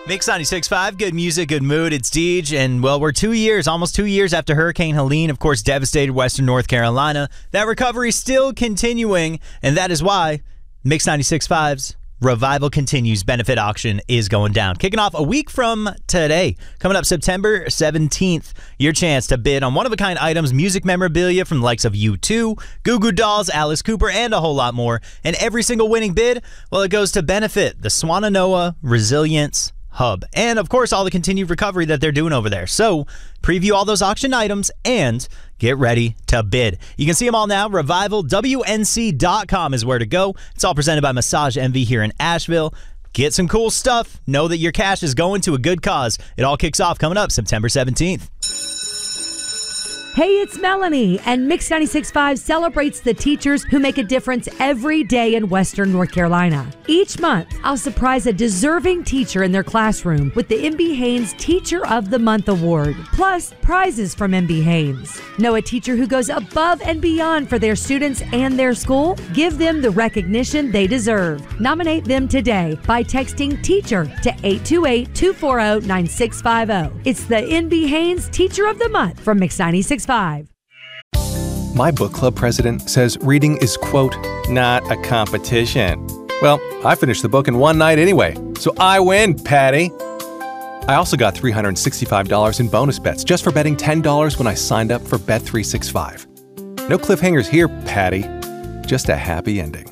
Mix 96.5, good music, good mood. It's Deej, and well, we're almost 2 years after Hurricane Helene, of course, devastated Western North Carolina. That recovery's still continuing, and that is why Mix 96.5's Revival Continues benefit auction is going down. Kicking off a week from today. Coming up September 17th, your chance to bid on one-of-a-kind items, music memorabilia from the likes of U2, Goo Goo Dolls, Alice Cooper, and a whole lot more. And every single winning bid, well, it goes to benefit the Swannanoa Resilience Hub. And, of course, all the continued recovery that they're doing over there. So, preview all those auction items and get ready to bid. You can see them all now. RevivalWNC.com is where to go. It's all presented by Massage Envy here in Asheville. Get some cool stuff. Know that your cash is going to a good cause. It all kicks off coming up September 17th. Hey, it's Melanie, and Mix 96.5 celebrates the teachers who make a difference every day in Western North Carolina. Each month, I'll surprise a deserving teacher in their classroom with the MB Haynes Teacher of the Month Award, plus prizes from MB Haynes. Know a teacher who goes above and beyond for their students and their school? Give them the recognition they deserve. Nominate them today by texting TEACHER to 828-240-9650. It's the MB Haynes Teacher of the Month from Mix 96.5. My book club president says reading is, quote, not a competition. Well, I finished the book in one night anyway, so I win, Patty. I also got $365 in bonus bets just for betting $10 when I signed up for Bet365. No cliffhangers here, Patty. Just a happy ending.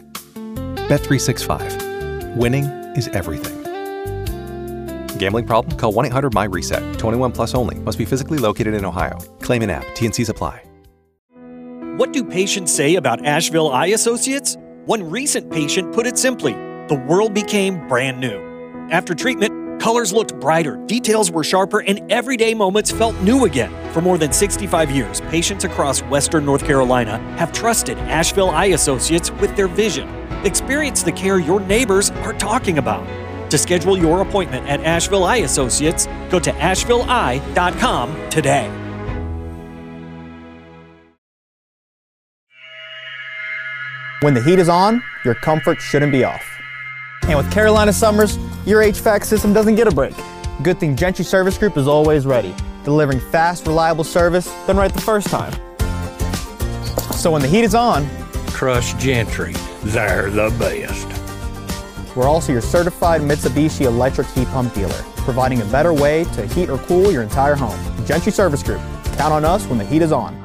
Bet365. Winning is everything. Gambling problem? Call 1-800-MY-RESET. 21 plus only. Must be physically located in Ohio. Claim an app. T&Cs apply. What do patients say about Asheville Eye Associates? One recent patient put it simply, the world became brand new. After treatment, colors looked brighter, details were sharper, and everyday moments felt new again. For more than 65 years, patients across Western North Carolina have trusted Asheville Eye Associates with their vision. Experience the care your neighbors are talking about. To schedule your appointment at Asheville Eye Associates, go to ashevilleeye.com today. When the heat is on, your comfort shouldn't be off. And with Carolina summers, your HVAC system doesn't get a break. Good thing Gentry Service Group is always ready, delivering fast, reliable service done right the first time. So when the heat is on, trust Gentry. They're the best. We're also your certified Mitsubishi electric heat pump dealer, providing a better way to heat or cool your entire home. Gentry Service Group. Count on us when the heat is on.